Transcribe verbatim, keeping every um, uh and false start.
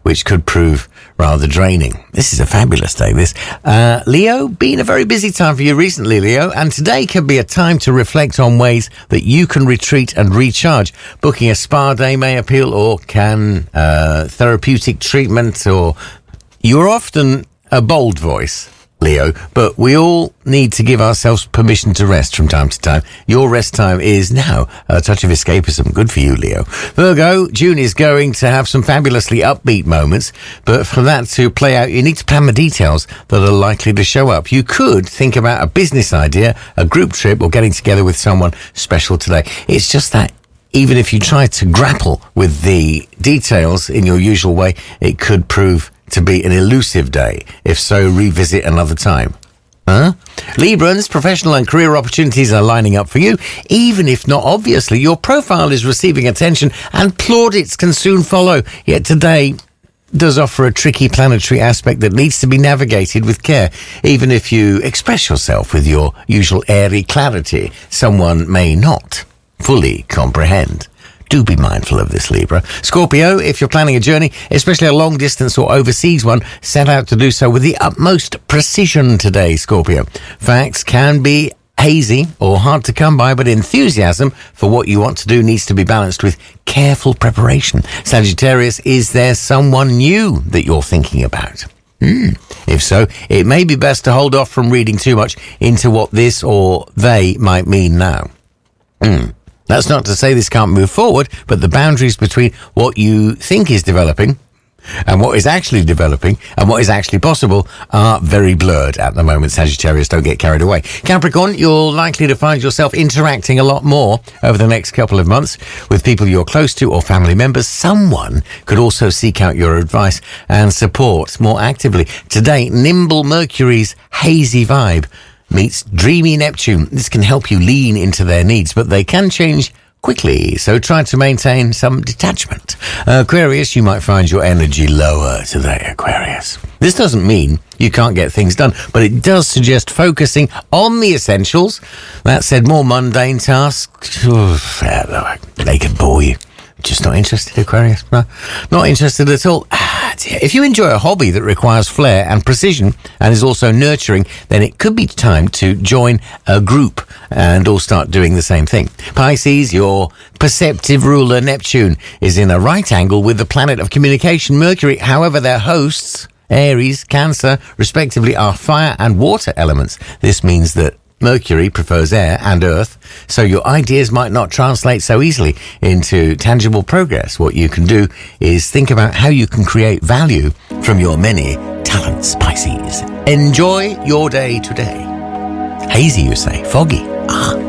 which could prove rather draining. This is a fabulous day, this. Uh, Leo, been a very busy time for you recently, Leo, and today can be a time to reflect on ways that you can retreat and recharge. Booking a spa day may appeal, or can uh, therapeutic treatment, or... You're often a bold voice, Leo, but we all need to give ourselves permission to rest from time to time. Your rest time is now a touch of escapism. Good for you, Leo. Virgo, June is going to have some fabulously upbeat moments, but for that to play out, you need to plan the details that are likely to show up. You could think about a business idea, a group trip, or getting together with someone special today. It's just that even if you try to grapple with the details in your usual way, it could prove to be an elusive day. If so, revisit another time. Huh? Librans, professional and career opportunities are lining up for you. Even if not obviously, your profile is receiving attention and plaudits can soon follow. Yet today does offer a tricky planetary aspect that needs to be navigated with care. Even if you express yourself with your usual airy clarity, someone may not fully comprehend. Do be mindful of this, Libra. Scorpio, if you're planning a journey, especially a long distance or overseas one, set out to do so with the utmost precision today, Scorpio. Facts can be hazy or hard to come by, but enthusiasm for what you want to do needs to be balanced with careful preparation. Sagittarius, is there someone new that you're thinking about? Mm. If so, it may be best to hold off from reading too much into what this or they might mean now. Mm. That's not to say this can't move forward, but the boundaries between what you think is developing and what is actually developing and what is actually possible are very blurred at the moment. Sagittarius, don't get carried away. Capricorn, you're likely to find yourself interacting a lot more over the next couple of months with people you're close to or family members. Someone could also seek out your advice and support more actively. Today, nimble Mercury's hazy vibe meets dreamy Neptune. This can help you lean into their needs, but they can change quickly, so try to maintain some detachment. Uh, Aquarius, you might find your energy lower today, Aquarius. This doesn't mean you can't get things done, but it does suggest focusing on the essentials. That said, more mundane tasks, they can bore you. Just not interested, Aquarius? No, not interested at all. Ah, dear. If you enjoy a hobby that requires flair and precision and is also nurturing, then it could be time to join a group and all start doing the same thing. Pisces, your perceptive ruler Neptune is in a right angle with the planet of communication Mercury. However, their hosts, Aries, Cancer, respectively, are fire and water elements. This means that Mercury prefers air and earth, so your ideas might not translate so easily into tangible progress. What you can do is think about how you can create value from your many talents, Pisces. Enjoy your day today. Hazy, you say? Foggy? Ah.